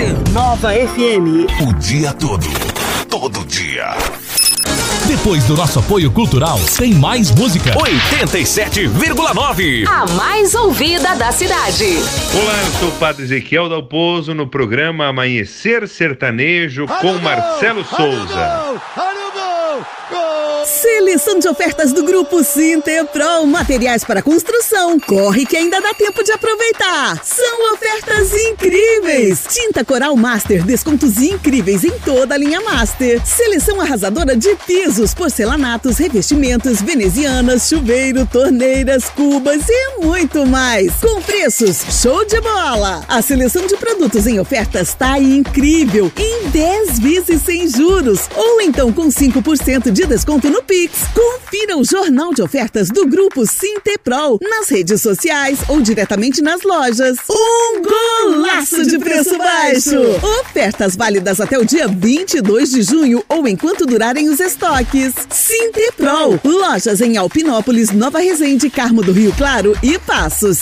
Supernova FM. O dia todo. Todo dia. Depois do nosso apoio cultural, tem mais música. 87,9. A mais ouvida da cidade. Olá, eu sou o Padre Ezequiel Dalpozo no programa Amanhecer Sertanejo com Marcelo Souza. Seleção de ofertas do Grupo Sintepro, materiais para construção. Corre que ainda dá tempo de aproveitar. São ofertas incríveis. Tinta Coral Master, descontos incríveis em toda a linha Master. Seleção arrasadora de pisos, porcelanatos, revestimentos, venezianas, chuveiro, torneiras, cubas e muito mais. Com preços show de bola. A seleção de produtos em ofertas tá incrível. Em 10 vezes sem juros. Ou então com 5% de desconto no Pix. Confira o jornal de ofertas do Grupo Sintepro nas redes sociais ou diretamente nas lojas. Um golaço de preço baixo! Ofertas válidas até o dia 22 de junho ou enquanto durarem os estoques. Sintepro, lojas em Alpinópolis, Nova Resende, Carmo do Rio Claro e Passos.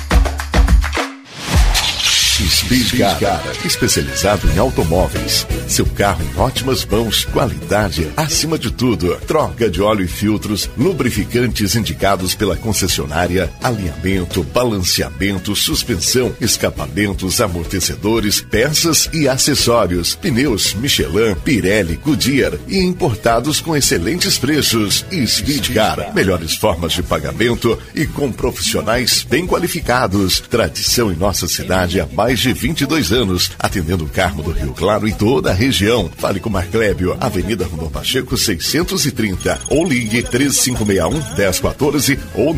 Speed Car, especializado em automóveis. Seu carro em ótimas mãos, qualidade acima de tudo. Troca de óleo e filtros, lubrificantes indicados pela concessionária, alinhamento, balanceamento, suspensão, escapamentos, amortecedores, peças e acessórios. Pneus Michelin, Pirelli, Goodyear e importados com excelentes preços. Speed Car, melhores formas de pagamento e com profissionais bem qualificados. Tradição em nossa cidade há mais de 22 anos, atendendo o Carmo do Rio Claro e toda a região. Fale com Marclébio, Avenida Rondon Pacheco 630 ou ligue 3561-1014 ou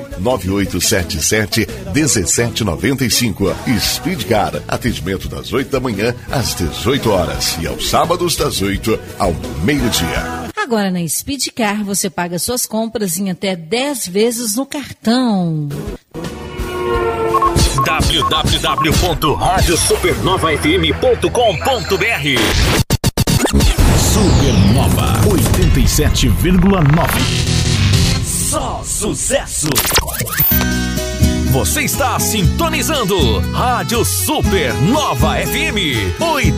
99877-1795. Speed Car, atendimento das 8 da manhã às 18 horas e aos sábados das 8 ao meio-dia. Agora na Speed Car você paga suas compras em até 10 vezes no cartão. www.radiosupernovafm.com.br. Supernova 87,9. Só sucesso. Você está sintonizando Rádio Supernova FM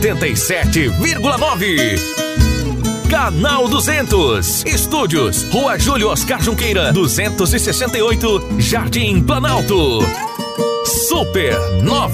87,9. Canal 200. Estúdios Rua Júlio Oscar Junqueira 268, Jardim Planalto. Supernova.